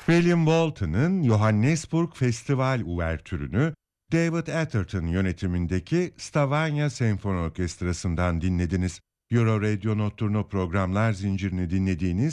William Walton'ın Johannesburg Festival Uvertürünü David Atherton yönetimindeki Stavanger Senfoni Orkestrası'ndan dinlediniz. Euro Radio Nocturno programlar zincirini dinlediğiniz